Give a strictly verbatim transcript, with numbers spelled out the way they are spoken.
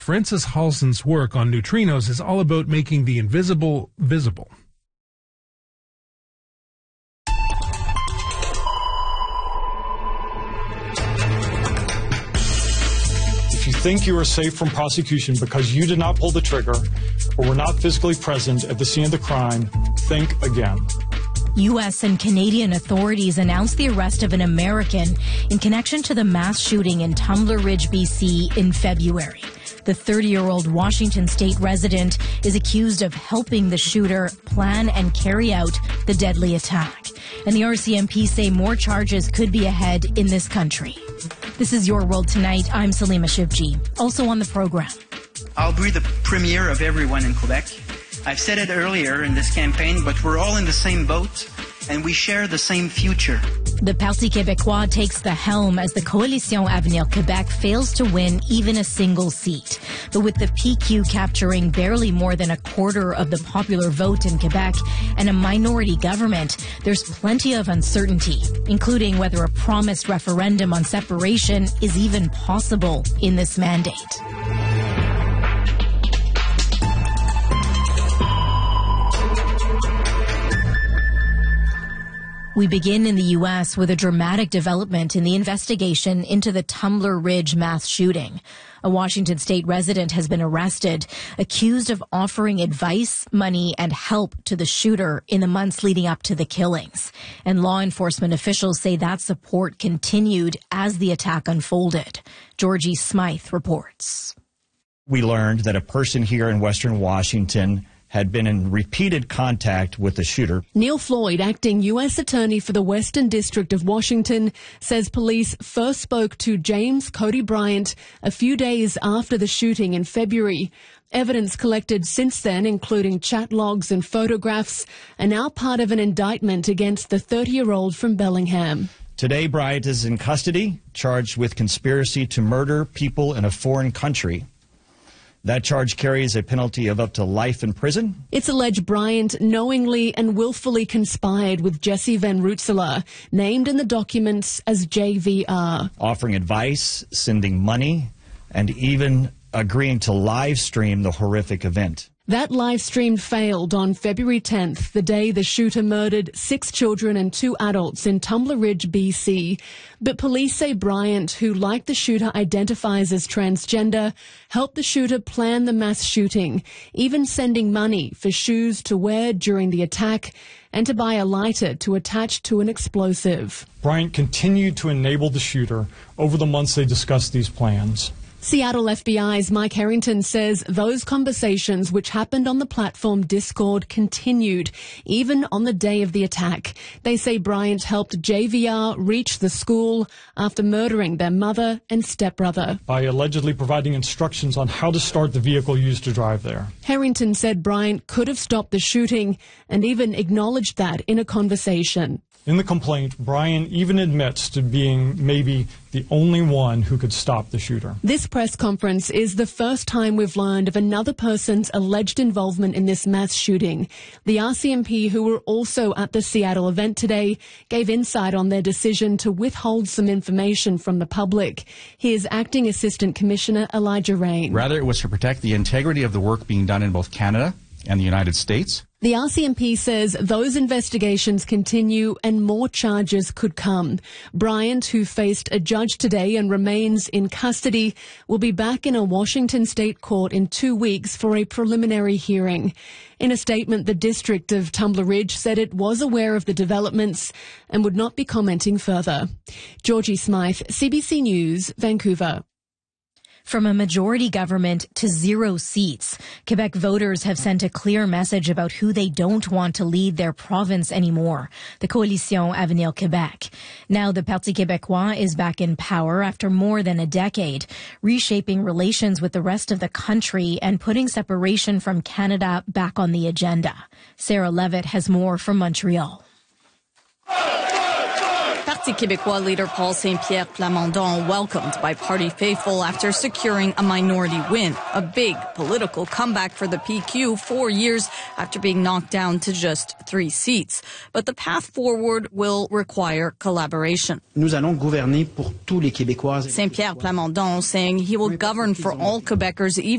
Francis Halson's work on neutrinos is all about making the invisible visible. If you think you are safe from prosecution because you did not pull the trigger or were not physically present at the scene of the crime, think again. U S and Canadian authorities announced the arrest of an American in connection to the mass shooting in Tumbler Ridge, B C in February. The thirty-year-old Washington state resident is accused of helping the shooter plan and carry out the deadly attack. And the R C M P say more charges could be ahead in this country. This is Your World Tonight. I'm Salima Shivji. Also on the program. I'll be the premier of everyone in Quebec. I've said it earlier in this campaign, but we're all in the same boat and we share the same future. The Parti Québécois takes the helm as the Coalition Avenir Québec fails to win even a single seat. But with the P Q capturing barely more than a quarter of the popular vote in Quebec and a minority government, there's plenty of uncertainty, including whether a promised referendum on separation is even possible in this mandate. We begin in the U S with a dramatic development in the investigation into the Tumbler Ridge mass shooting. A Washington state resident has been arrested, accused of offering advice, money, and help to the shooter in the months leading up to the killings. And law enforcement officials say that support continued as the attack unfolded. Georgie Smythe reports. We learned that a person here in Western Washington had been in repeated contact with the shooter. Neil Floyd, acting U S attorney for the Western District of Washington, says police first spoke to James Cody Bryant a few days after the shooting in February. Evidence collected since then, including chat logs and photographs, are now part of an indictment against the thirty-year-old from Bellingham. Today, Bryant is in custody, charged with conspiracy to murder people in a foreign country. That charge carries a penalty of up to life in prison. It's alleged Bryant knowingly and willfully conspired with Jesse Van Rutselaar, named in the documents as J V R. Offering advice, sending money, and even agreeing to live stream the horrific event. That live stream failed on February tenth, the day the shooter murdered six children and two adults in Tumbler Ridge, B C. But police say Bryant, who like the shooter identifies as transgender, helped the shooter plan the mass shooting, even sending money for shoes to wear during the attack and to buy a lighter to attach to an explosive. Bryant continued to enable the shooter over the months they discussed these plans. Seattle F B I's Mike Harrington says those conversations, which happened on the platform Discord, continued even on the day of the attack. They say Bryant helped J V R reach the school after murdering their mother and stepbrother, by allegedly providing instructions on how to start the vehicle used to drive there. Harrington said Bryant could have stopped the shooting and even acknowledged that in a conversation. In the complaint, Bryant even admits to being maybe the only one who could stop the shooter. This press conference is the first time we've learned of another person's alleged involvement in this mass shooting. The R C M P, who were also at the Seattle event today, gave insight on their decision to withhold some information from the public. Here's Acting Assistant Commissioner Elijah Rain. Rather, it was to protect the integrity of the work being done in both Canada and the United States. The R C M P says those investigations continue and more charges could come. Bryant, who faced a judge today and remains in custody, will be back in a Washington state court in two weeks for a preliminary hearing. In a statement, the district of Tumbler Ridge said it was aware of the developments and would not be commenting further. Georgie Smythe, C B C News, Vancouver. From a majority government to zero seats, Quebec voters have sent a clear message about who they don't want to lead their province anymore, the Coalition Avenir Québec. Now the Parti Québécois is back in power after more than a decade, reshaping relations with the rest of the country and putting separation from Canada back on the agenda. Sarah Levitt has more from Montreal. Parti Québécois leader Paul Saint-Pierre Plamondon welcomed by party faithful after securing a minority win, a big political comeback for the P Q four years after being knocked down to just three seats. But the path forward will require collaboration. Nous allons gouverner pour tous les Québécois. Saint-Pierre Plamondon saying he will govern for all Quebecers, even